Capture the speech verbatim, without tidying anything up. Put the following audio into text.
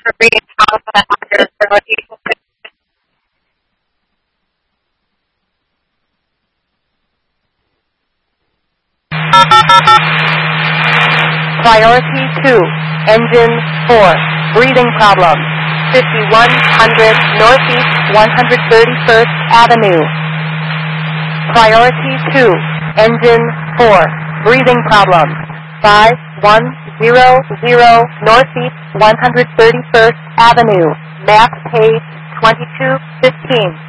for reading Thomas under Northeast. Priority two, Engine four, breathing problem, fifty-one hundred Northeast one hundred thirty-first Avenue. Priority two, Engine four, breathing problem, five one zero zero Northeast one hundred thirty-first Avenue, map page twenty-two fifteen.